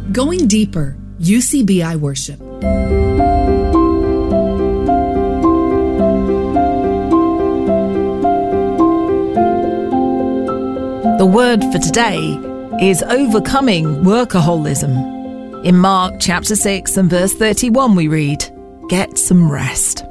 Going deeper, UCBI Worship. The word for today is overcoming workaholism. In Mark chapter 6 and verse 31 we read, "Get some rest."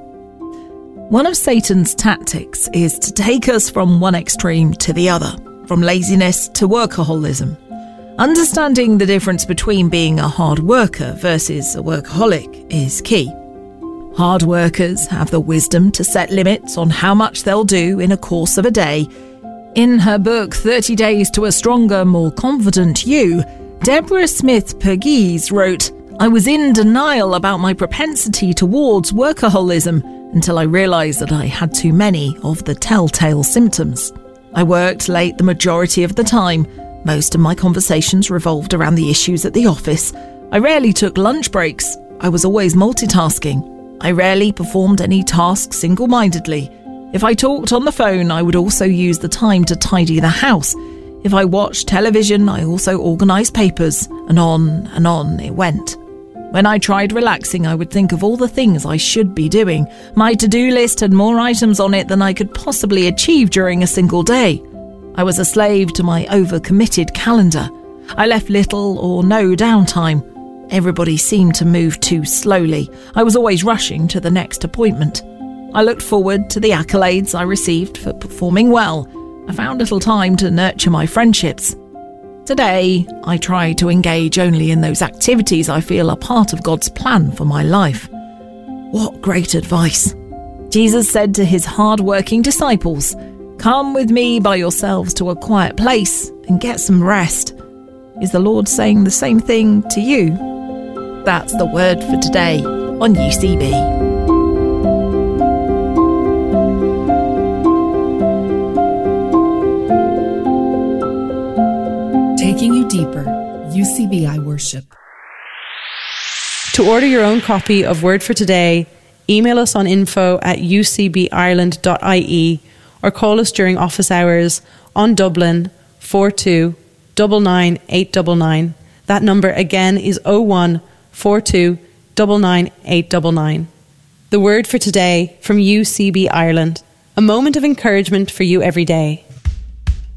One of Satan's tactics is to take us from one extreme to the other, from laziness to workaholism. Understanding the difference between being a hard worker versus a workaholic is key. Hard workers have the wisdom to set limits on how much they'll do in a course of a day. In her book 30 Days to a Stronger, More Confident You, Deborah Smith-Pergese wrote, "I was in denial about my propensity towards workaholism until I realised that I had too many of the telltale symptoms. I worked late the majority of the time. Most of my conversations revolved around the issues at the office. I rarely took lunch breaks. I was always multitasking. I rarely performed any task single-mindedly. If I talked on the phone, I would also use the time to tidy the house. If I watched television, I also organised papers, and on it went. When I tried relaxing, I would think of all the things I should be doing. My to-do list had more items on it than I could possibly achieve during a single day. I was a slave to my overcommitted calendar. I left little or no downtime. Everybody seemed to move too slowly. I was always rushing to the next appointment. I looked forward to the accolades I received for performing well. I found little time to nurture my friendships. Today, I try to engage only in those activities I feel are part of God's plan for my life." What great advice! Jesus said to his hard-working disciples, "Come with me by yourselves to a quiet place and get some rest." Is the Lord saying the same thing to you? That's the word for today on UCB. Taking you deeper, UCBI Worship. To order your own copy of Word for Today, email us on info@ucbireland.ie or call us during office hours on Dublin 42 99 899. That number again is 01 42 99 899. The Word for Today from UCB Ireland. A moment of encouragement for you every day.